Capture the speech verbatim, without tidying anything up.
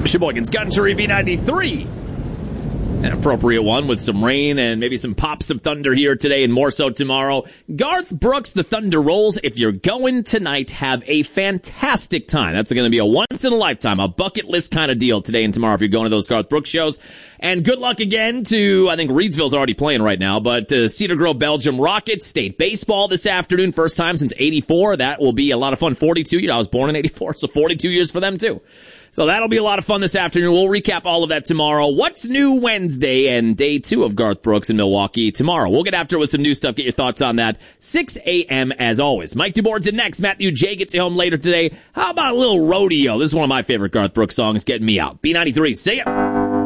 Sheboygan's Country B ninety-three. An appropriate one with some rain and maybe some pops of thunder here today and more so tomorrow. Garth Brooks, The Thunder Rolls. If you're going tonight, have a fantastic time. That's going to be a once-in-a-lifetime, a bucket list kind of deal today and tomorrow if you're going to those Garth Brooks shows. And good luck again to, I think Reedsville's already playing right now, but uh, Cedar Grove Belgium Rockets State Baseball this afternoon. First time since eighty-four. That will be a lot of fun. forty-two years. I was born in eighty-four, so forty-two years for them too. So that'll be a lot of fun this afternoon. We'll recap all of that tomorrow. What's new Wednesday and day two of Garth Brooks in Milwaukee tomorrow. We'll get after it with some new stuff. Get your thoughts on that. six a.m. as always. Mike DuBoard's in next. Matthew J. gets you home later today. How about a little rodeo? This is one of my favorite Garth Brooks songs. Getting me out. B ninety-three. See ya.